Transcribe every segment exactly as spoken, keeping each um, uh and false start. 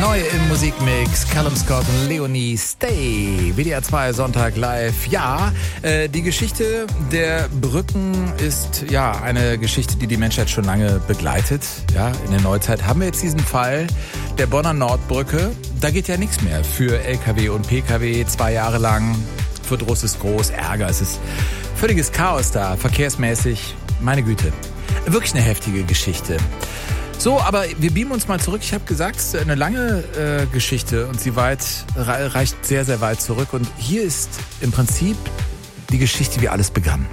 Neu im Musikmix, Callum Scott und Leonie Stay. W D R zwei Sonntag live. Ja, äh, die Geschichte der Brücken ist ja eine Geschichte, die die Menschheit schon lange begleitet. Ja, in der Neuzeit haben wir jetzt diesen Fall der Bonner Nordbrücke. Da geht ja nichts mehr für L K W und P K W. Zwei Jahre lang. Verdruss ist groß, Ärger. Es ist völliges Chaos da, verkehrsmäßig. Meine Güte. Wirklich eine heftige Geschichte. So, aber wir beamen uns mal zurück. Ich habe gesagt, es ist eine lange äh, Geschichte und sie weit, reicht sehr, sehr weit zurück. Und hier ist im Prinzip die Geschichte, wie alles begann.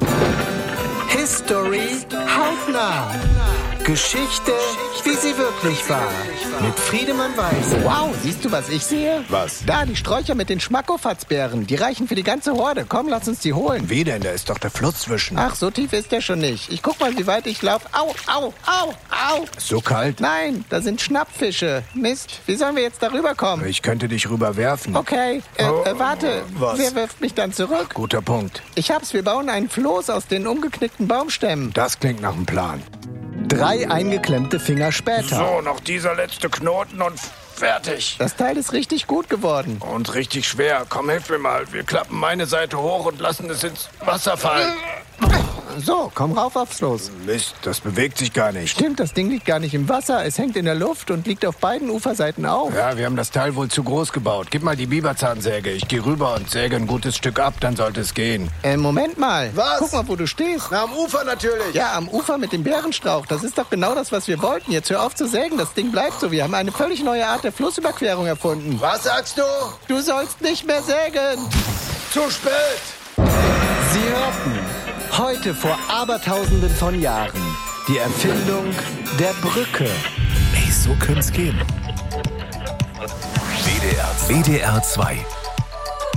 History hautnah. Geschichte, wie sie wirklich war. Mit Friedemann Weiß. Wow, siehst du, was ich sehe? Was? Da, die Sträucher mit den Schmackofatzbeeren. Die reichen für die ganze Horde. Komm, lass uns die holen. Wie denn? Da ist doch der Fluss zwischen. Ach, so tief ist der schon nicht. Ich guck mal, wie weit ich laufe. Au, au, au, au. So kalt? Nein, da sind Schnappfische. Mist, wie sollen wir jetzt darüber kommen? Ich könnte dich rüberwerfen. Okay, äh, äh, warte. Was? Wer wirft mich dann zurück? Guter Punkt. Ich hab's, wir bauen einen Floß aus den umgeknickten Baumstämmen. Das klingt nach einem Plan. Drei eingeklemmte Finger später. So, noch dieser letzte Knoten und fertig. Das Teil ist richtig gut geworden. Und richtig schwer. Komm, hilf mir mal. Wir klappen meine Seite hoch und lassen es ins Wasser fallen. So, komm rauf aufs Los. Mist, das bewegt sich gar nicht. Stimmt, das Ding liegt gar nicht im Wasser. Es hängt in der Luft und liegt auf beiden Uferseiten auf. Ja, wir haben das Teil wohl zu groß gebaut. Gib mal die Biberzahnsäge. Ich gehe rüber und säge ein gutes Stück ab, dann sollte es gehen. Äh, Moment mal. Was? Guck mal, wo du stehst. Na, am Ufer natürlich. Ja, am Ufer mit dem Bärenstrauch. Das ist doch genau das, was wir wollten. Jetzt hör auf zu sägen. Das Ding bleibt so. Wir haben eine völlig neue Art der Flussüberquerung erfunden. Was sagst du? Du sollst nicht mehr sägen. Zu spät. Sie hörten heute vor Abertausenden von Jahren die Erfindung der Brücke. Ey, so könnte es gehen. W D R zwei